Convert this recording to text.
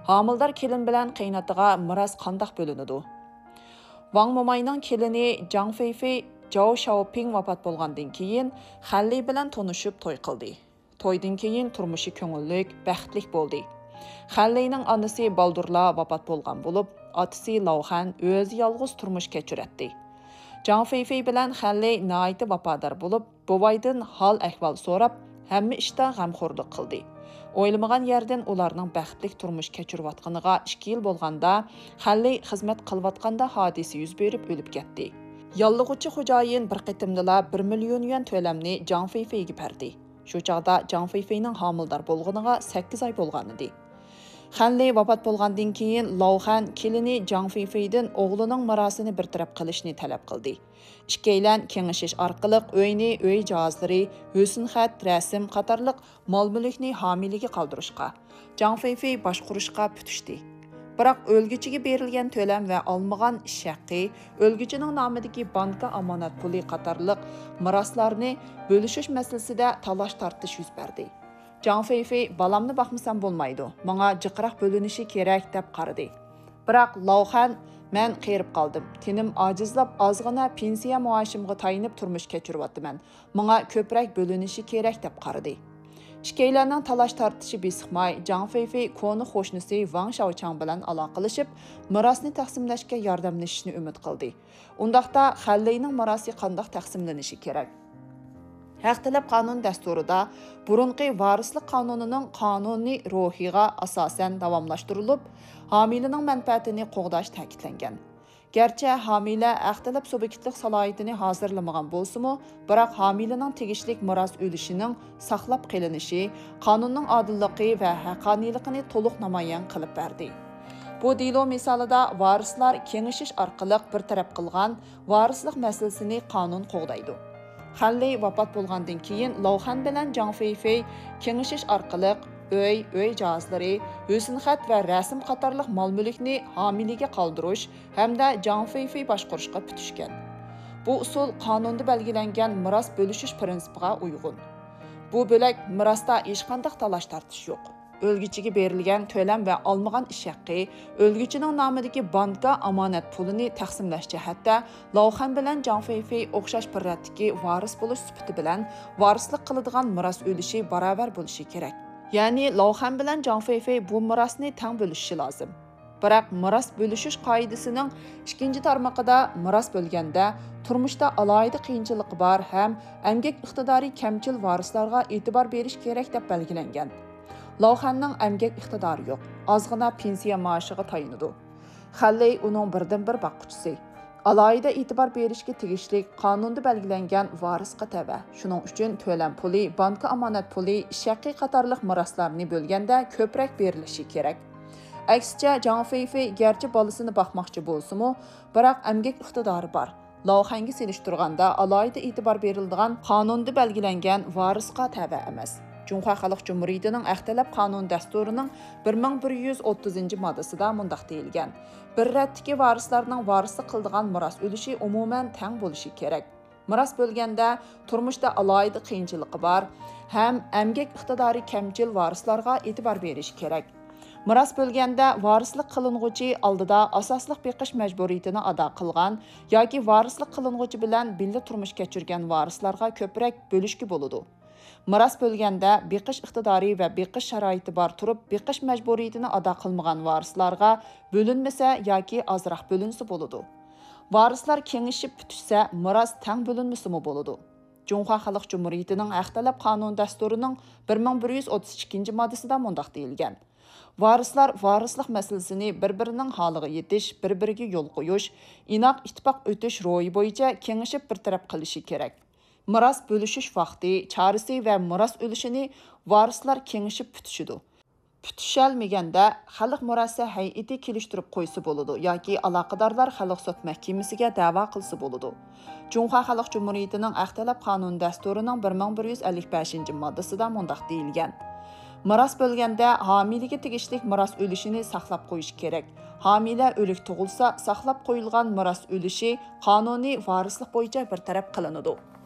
Homildor kelin bilan qaynatiga miros qandoq bo'linadi? Wang Momayning kelini Zhang Feifei Zhao Xiaoping vafot bo'lgandan keyin Xanli bilan tanishib to'y qildi. To'ydan keyin turmushi ko'ngillik, baxtli bo'ldi. Xanlining onasi Baldurla vafot bo'lgan bo'lib, otasi Lauxan o'zi yolg'iz turmush kechirdi. Zhang Feifei bilan Xanli nihoyat vafodor bo'lib, buvaydan hol ahvol so'rab, hamma ishda g'amxo'rlik qildi. O'ylamagan yerdan ularning baxtli turmush kechirayotganiga 2 yil bo'lganda, Xanli xizmat qilayotganda hodisa yuz berib o'lib ketdi. Yollig'uvchi xo'jayin bir qitimdala 1 million yuan to'lamni Zhang Feifeiga berdi. Shu chaqda Zhang Feifeining homildor bo'lganiga 8 oy bo'lgan edi. Xanli vafot bo'lgandan keyin Lauxan kelini Zhang Feifeidan o'g'lining mirosini bartaraf qilishni talab qildi. Ikkilan kengashish orqali uyni, uy jihozlari, husn-xat, rasm qatorliq mol-mulkni homiyliga qoldirishga, Zhang Feifei boshqurishga putishdi. Biroq o'lguchiga berilgan to'lam va olmagan ish haqqi, o'lguchining nomidagi banka omonat puli qatorliq miroslarni bo'lishish masalasida talash-tortish yuz berdi. Zhang Feifei balamni baxmasam bo'lmaydi, menga jiqroq bo'linishi kerak deb qaradi. Biroq Lauxan men qerib qoldim. Tenim ojizlab ozg'ina pensiya maoshimga tayinib turmush kechiryapman. Menga ko'proq bo'linishi kerak deb qaradi. Ikkilarning talash tortishi besiqmay, Zhang Feifei koni qo'shnisi Wang Xiaochang bilan aloqalashib, mirosni taqsimlashga yordamlashishni umid qildi. Undaqda Xanlining mirosi qanday taqsimlanishi kerak? Haq talab qonun dasturida burunqi varislik qonunining qonuniy ruhiga asosan davomlashtirilib, homiylining manfaatini qo'g'dash ta'kidlangan. Gerçi homiyla haq talab subyektlik salohiyatini hozirlamagan bo'lsa-mu, biroq homiylining tegishlik miros ulushinin saqlab qolinishi qonunning odilligi va haqqoniyligini to'liq namoyon qilib berdi. Bu dilo misolida varislar kengashish orqali bir taraf qilgan varislik masalasini qonun qo'g'daydi. Xanli vafot bo'lgandan keyin Lauxan bilan Zhang Feifei kengashish orqali uy jihozlari, husn-xat va rasm qatorliq mol-mulkni homiyliga qoldirish hamda Zhang Feifei boshqarishga putishgan. Bu usul qonunda belgilangan miros bo'lishish prinsipiga uyg'un. Bu bo'lak mirosda hech qanday talash-tortish yo'q. O'lguchiga berilgan to'lam va olmagan ish haqqi, o'lguchining nomidagi banka omonat pulini taqsimlash jihatda Lauxan bilan Zhang Feifei o'xshash pirratdagi varis bo'lish sifati bilan varislik qiladigan miros ulushi barobar bo'lishi kerak. Ya'ni Lauxan bilan Zhang Feifei bu mirosni teng bo'lishi lozim. Biroq miros bo'lishish qoidasining 2 tarmog'ida miros bo'lganda turmushda alohida qiyinchilik bor ham emgak iqtidori kamchil varislarga e'tibor berish kerak deb belgilangan. Lauxanning emgak iqtidori yo'q, ozg'ina pensiya maoshiga tayinadi. Xanli uning birdan-bir boqquchisi. Alohida e'tibor berishga tegishli qonunda belgilangan varisga tava. Shuning uchun to'lam puli, banka omonat puli, ish haqqi qatorliq miroslarni bo'lganda ko'proq berilishi kerak. Aksicha Zhang Feifei garchi bolasini boqmoqchi bo'lsa-mu, biroq emgak iqtidori bor. Lauxanga selishtirganda alohida e'tibor beriladigan qonunda belgilangan varisga tava emas. Cumhuriyet Xalq Cumhuriyeti'nin Əxtəlab Qanun Dəsturunun 1130-moddasida mundaq deyilgan. Bir rəddiki varislarning varislik qildigan miros ulushi umuman teng bo'lishi kerak. Miros bo'lganda turmushda alohida qiyinchiligi bor, ham emgak iqtidori kamchil varislarga e'tibor berish kerak. Miros bo'lganda varislik qilinguvchi oldida asosliq beqish majburiyatini ado qilgan yoki varislik qilinguvchi bilan birga turmush kechirgan varislarga ko'proq bo'lishki bo'ladi. Miros bo'lganda beqish iqtidori va beqish sharoiti bor turib, beqish majburiyatini ado qilmagan varislarga bo'linmasa yoki ozroq bo'linsa bo'ladi. Varislar kengishib putishsa, miros teng bo'linmasa bo'ladi. Cumhuriyet Xalq Cumhuriyeti'nin Əxtəlab Qanun Dəsturunun 1132-moddasida mundaq deyilgan. Varislar varislik masalasini bir-birining holiga yetish, bir-biriga yo'l qo'yish, inoq ittifoq o'tish ro'yi bo'yicha kengishib bir taraf qilishi kerak. Miros bo'lishish vaqti, chorasi va miros ulushini varislar kengishib putishidi. Putishalmaganda xalq mirosi hay'ati kelishtirib qo'ysa bo'ladi yoki aloqadorlar xalq sud mahkamasiga da'vo qilsa bo'ladi. Cumhuriyet Xalq Cumhuriyeti'ning Əxtəlab Qanun Dəsturunun 1155-moddasida mundaq deyilgan. Miros bo'lganda homiyliga tegishli miros ulushini saqlab qo'yish kerak. Homiyla o'lik tug'ilsa, saqlab qo'yilgan miros ulushi qonuniy varislik bo'yicha bir taraf qilinadi.